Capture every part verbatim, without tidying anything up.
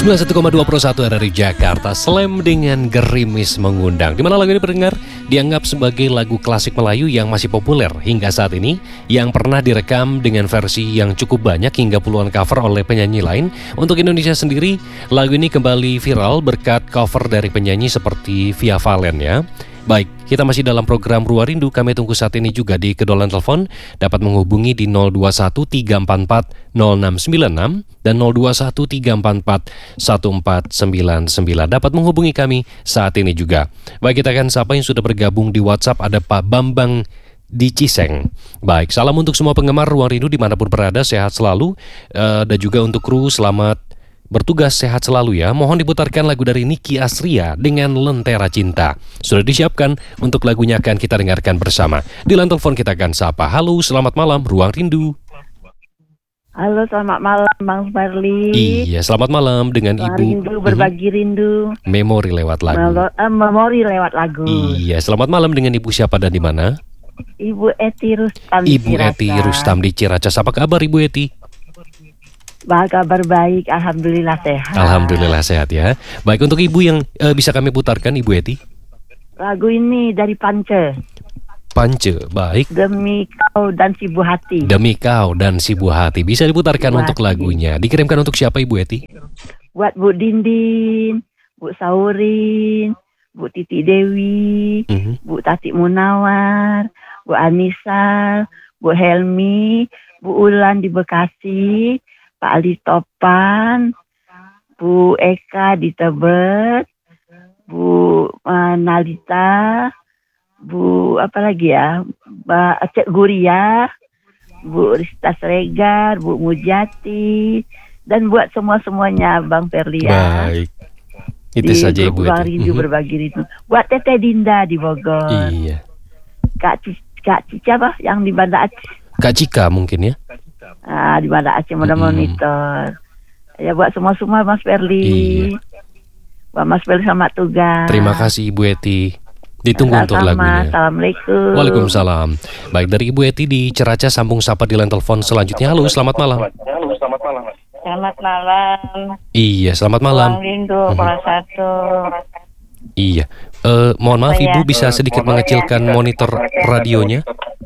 sembilan puluh satu koma dua Pro satu R R I Jakarta, Slam dengan Gerimis Mengundang. Di mana lagu ini pendengar dianggap sebagai lagu klasik Melayu yang masih populer hingga saat ini, yang pernah direkam dengan versi yang cukup banyak hingga puluhan cover oleh penyanyi lain. Untuk Indonesia sendiri, lagu ini kembali viral berkat cover dari penyanyi seperti Via Valen ya. Baik, kita masih dalam program Ruang Rindu. Kami tunggu saat ini juga di kedolan telepon. Dapat menghubungi di nol dua satu tiga empat empat nol enam sembilan enam dan nol dua satu tiga empat empat satu empat sembilan sembilan. Dapat menghubungi kami saat ini juga. Baik, kita akan sapa yang sudah bergabung di WhatsApp. Ada Pak Bambang di Ciseng. Baik, salam untuk semua penggemar Ruang Rindu dimanapun berada, sehat selalu. uh, Dan juga untuk kru, selamat bertugas, sehat selalu ya. Mohon diputarkan lagu dari Niki Astria dengan Lentera Cinta. Sudah disiapkan, untuk lagunya akan kita dengarkan bersama. Di line telepon kita akan sapa. Halo, selamat malam Ruang Rindu. Halo, selamat malam Bang Farli. Iya, selamat malam dengan Ruang Ibu. Rindu, berbagi Mhm. rindu. Memori lewat lagu. Melo- eh, memori lewat lagu. Iya, selamat malam dengan Ibu siapa dan di mana? Ibu Eti Rustam di Ibu Eti Ciracas. Rustam di Ciracas. Apa kabar Ibu Eti? Bah, kabar baik, alhamdulillah sehat. Alhamdulillah sehat ya. Baik, untuk Ibu yang eh, bisa kami putarkan Ibu Eti. Lagu ini dari Pance, Pance, baik. Demi Kau dan Si Bu Hati. Demi Kau dan Si Buah Hati. Bisa diputarkan Bu untuk Hati. lagunya. Dikirimkan untuk siapa Ibu Eti? Buat Bu Dindin, Bu Saurin, Bu Titi Dewi, Mhm. Bu Tati Munawar, Bu Anissa, Bu Helmi, Bu Ulan di Bekasi, Pak Ali Topan, Bu Eka di Tebet, Bu uh, Nalita, Bu apa lagi ya, Mbak Cek Guria, Bu Rista Sregar, Bu Mujati, dan buat semua-semuanya Bang Ferlia. Baik. Itu saja Ibu Ruang Eti. Rindu Mhm. berbagi rindu. Buat Teteh Dinda di Bogor. Iya. Kak Cici, Kak Cici apa yang di Banda Aceh? Kak Cika mungkin ya. Ah, di Banda Aceh Muda Mm-mm. Monitor. Ya buat semua-semua Mas Ferli. Iya. Buat Mas Ferli selamat tugas. Terima kasih Ibu Eti. Ditunggu untuk Sama-sama. lagunya. Assalamualaikum. Waalaikumsalam. Baik, dari Ibu Eti di Ciracas, sambung sapa di line telepon selanjutnya. Halo, selamat malam. Selamat malam. Iya, selamat malam. Ruang Rindu Mhm. kelas satu. Iya. Eh, mohon maaf Apa ya? Ibu bisa sedikit mengecilkan monitor radionya?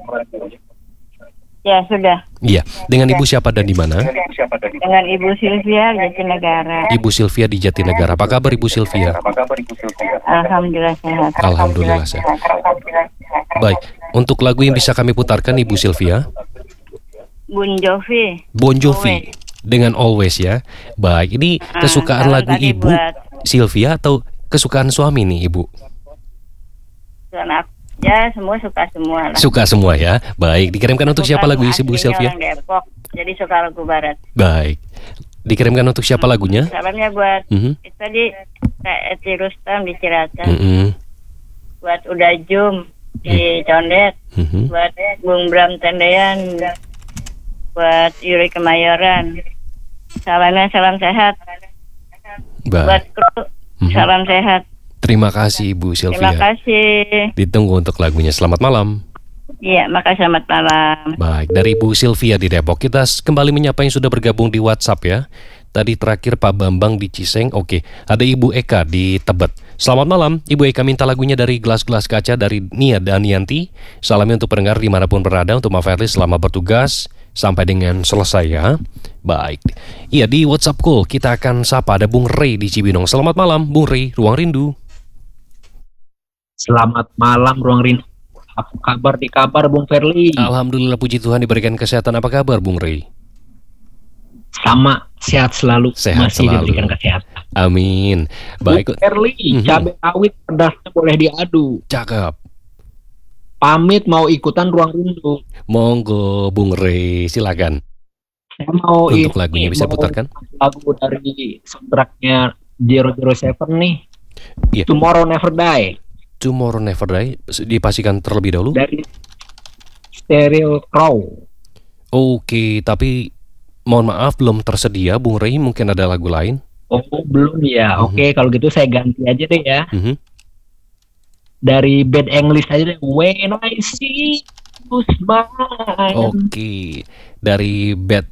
Ya sudah. Iya. Dengan Ibu siapa dan di mana? Dengan Ibu Sylvia Jatinegara. Ibu Sylvia di Jatinegara. Apa kabar Ibu Sylvia? Alhamdulillah sehat. Alhamdulillah sehat. Baik, untuk lagu yang bisa kami putarkan Ibu Sylvia, Bun Jovi. Bon Jovi dengan Always ya. Baik, ini kesukaan kalau lagu tadi Ibu buat- Sylvia atau kesukaan suami nih Ibu? Anak ya semua suka semua lah. Suka semua ya. Baik, dikirimkan untuk siapa lagu Ibu Sylvia? Orang Depok, jadi suka lagu barat. Baik. Dikirimkan untuk siapa lagunya? Salamnya buat Mhm. itu tadi Kak Eti Rustam di Ciracas, Mhm. buat Uda Jum di Condet, Mhm. buat Bung Bram Tendean, buat Yuri Kemayoran. Salamnya salam sehat. Buat Baik. kru Mhm. salam sehat. Terima kasih Ibu Terima Sylvia. kasih. Ditunggu untuk lagunya. Selamat malam. Iya, makasih, selamat malam. Baik, dari Ibu Sylvia di Depok, kita s- kembali menyapa yang sudah bergabung di WhatsApp ya. Tadi terakhir Pak Bambang di Ciseng, oke. Ada Ibu Eka di Tebet. Selamat malam, Ibu Eka minta lagunya dari Gelas-Gelas Kaca dari Nia Danianti. Salamnya untuk pendengar dimanapun berada, untuk Mas Ferli selama bertugas sampai dengan selesai ya. Baik, iya di WhatsApp call kita akan sapa ada Bung Rey di Cibinong. Selamat malam, Bung Rey, Ruang Rindu. Selamat malam Ruang Rindu. Apa kabar di kabar Bung Ferli? Alhamdulillah puji Tuhan diberikan kesehatan. Apa kabar Bung Rey? Sama sehat selalu. Sehat Masih selalu. diberikan kesehatan. Amin. Bung Baik, Ferli, Mhm. cabai rawit pedasnya boleh diadu. cakep. Pamit mau ikutan Ruang Rindu. Monggo Bung Rey, silakan. Saya mau Untuk ini, lagunya bisa mau putarkan? lagu dari soundtracknya zero zero seven nih. Iya. Tomorrow Never Die Tomorrow Never Die dipastikan terlebih dahulu. dari Stereo Crow. Oke, tapi mohon maaf belum tersedia Bung Rey, mungkin ada lagu lain. Oh belum ya. Mhm. Oke kalau gitu saya ganti aja deh ya. Mhm. Dari Bad English aja deh. When I see you smile. Oke, dari Bad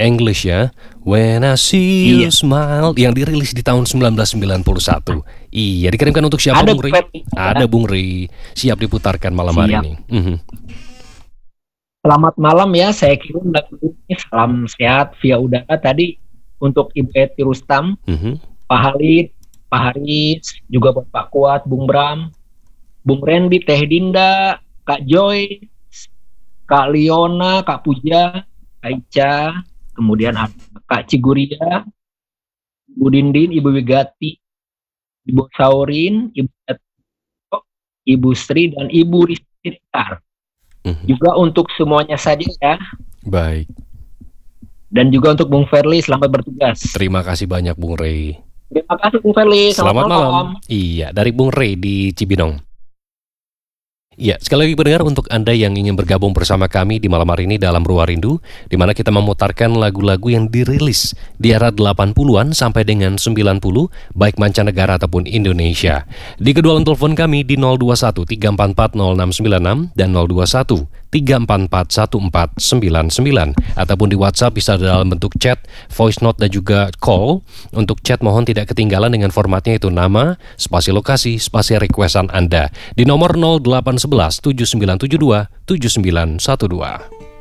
English ya. When I see you Iya. smile, yang dirilis di tahun sembilan belas sembilan puluh satu. Iya, dikirimkan untuk siapa, Ada Bung Rey? Fred. Ada, Bung Rey. Siap diputarkan malam hari Siap. ini. Mhm. Selamat malam ya, saya kirim lagu ini. Salam sehat via udara tadi untuk Ibu Eti Rustam, Mhm. Pak Halid, Pak Haris, juga buat Pak Kuat, Bung Bram, Bung Randy, Teh Dinda, Kak Joy, Kak Liona, Kak Puja, Kak Ica, kemudian ada Kak Ciguria, Ibu Dindin, Ibu Wigati, Ibu Saurin, Ibu Eto, Ibu Sri, dan Ibu Rizky. Mhm. Juga untuk semuanya saja ya. Baik. Dan juga untuk Bung Ferli, selamat bertugas. Terima kasih banyak, Bung Rey. Terima kasih Bung Ferli, Selamat malam. Iya, dari Bung Rey di Cibinong. Ya, sekali lagi pendengar, untuk Anda yang ingin bergabung bersama kami di malam hari ini dalam Ruang Rindu, di mana kita memutarkan lagu-lagu yang dirilis di era delapan puluhan sampai dengan sembilan puluh, baik mancanegara ataupun Indonesia. Di kedua line telepon kami di nol dua satu tiga empat empat nol enam sembilan enam dan nol dua satu tiga empat empat satu empat sembilan sembilan, ataupun di WhatsApp bisa dalam bentuk chat, voice note, dan juga call. Untuk chat mohon tidak ketinggalan dengan formatnya itu nama, spasi lokasi, spasi requestan Anda di nomor nol delapan satu satu tujuh sembilan tujuh dua tujuh sembilan satu dua.